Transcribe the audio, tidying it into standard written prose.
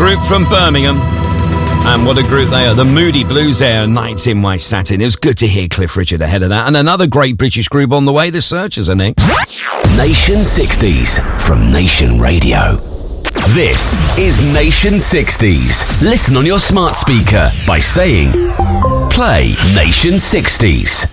group from Birmingham. And what a group they are. The Moody Blues there, Nights in My Satin. It was good to hear Cliff Richard ahead of that. And another great British group on the way, The Searchers are next. Nation 60s from Nation Radio. This is Nation 60s. Listen on your smart speaker by saying, play Nation 60s.